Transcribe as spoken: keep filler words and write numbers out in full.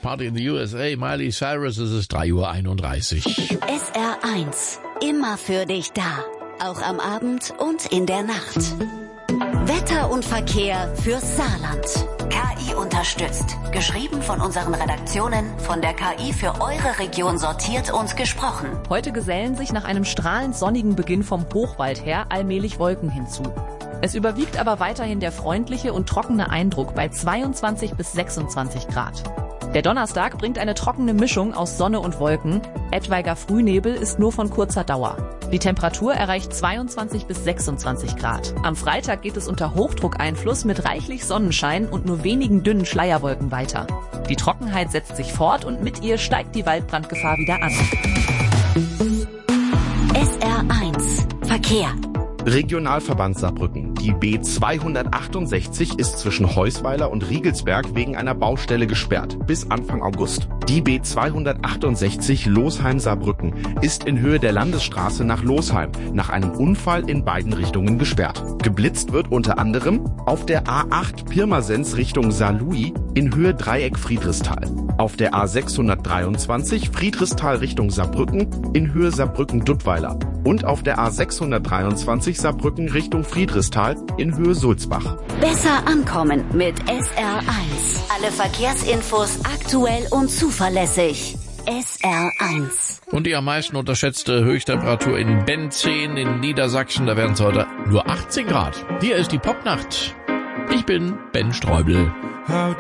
Party in the U S A, Miley Cyrus, es ist drei Uhr einunddreißig. S R eins, immer für dich da. Auch am Abend und in der Nacht. Wetter und Verkehr fürs Saarland. K I unterstützt. Geschrieben von unseren Redaktionen, von der K I für eure Region sortiert und gesprochen. Heute gesellen sich nach einem strahlend sonnigen Beginn vom Hochwald her allmählich Wolken hinzu. Es überwiegt aber weiterhin der freundliche und trockene Eindruck bei zweiundzwanzig bis sechsundzwanzig Grad. Der Donnerstag bringt eine trockene Mischung aus Sonne und Wolken. Etwaiger Frühnebel ist nur von kurzer Dauer. Die Temperatur erreicht zweiundzwanzig bis sechsundzwanzig Grad. Am Freitag geht es unter Hochdruckeinfluss mit reichlich Sonnenschein und nur wenigen dünnen Schleierwolken weiter. Die Trockenheit setzt sich fort und mit ihr steigt die Waldbrandgefahr wieder an. S R eins Verkehr. Regionalverband Saarbrücken. Die B zweihundertachtundsechzig ist zwischen Heusweiler und Riegelsberg wegen einer Baustelle gesperrt bis Anfang August. Die B zweihundertachtundsechzig Losheim-Saarbrücken ist in Höhe der Landesstraße nach Losheim nach einem Unfall in beiden Richtungen gesperrt. Geblitzt wird unter anderem auf der A acht Pirmasens Richtung Saarlouis in Höhe Dreieck Friedrichsthal. Auf der A sechshundertdreiundzwanzig Friedrichsthal Richtung Saarbrücken in Höhe Saarbrücken-Duttweiler. Und auf der A sechshundertdreiundzwanzig Saarbrücken Richtung Friedrichsthal in Höhe Sulzbach. Besser ankommen mit S R eins. Alle Verkehrsinfos aktuell und zuverlässig. S R eins. Und die am meisten unterschätzte Höchsttemperatur in Benzin in Niedersachsen, da werden es heute nur achtzehn Grad. Hier ist die Popnacht. Ich bin Ben Streubel. How